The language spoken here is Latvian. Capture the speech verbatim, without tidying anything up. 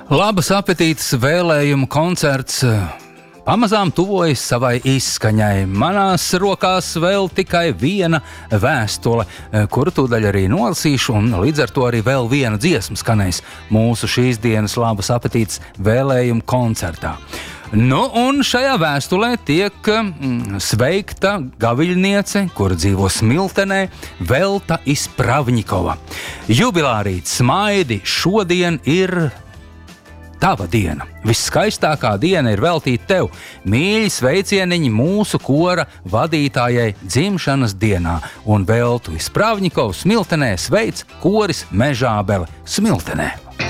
Labas apetītes vēlējumu koncerts pamazām tuvojas savai izskaņai. Manās rokās vēl tikai viena vēstule, kuru tūdaļ arī nolasīšu, un līdz ar to arī vēl viena dziesma skanēs mūsu šīs dienas Labas apetītes vēlējumu koncertā. Nu, un šajā vēstulē tiek mm, sveikta gaviļniece, kura dzīvo Smiltenē, Velta Ispravņikova. Jubilārīt smaidi, šodien ir tava diena. Visskaistākā diena ir veltīta tev. Mīļi sveicieniņi mūsu kora vadītājai dzimšanas dienā. Un Veltu Ispravņikovu Smiltenē sveic koris Mežābele Smiltenē.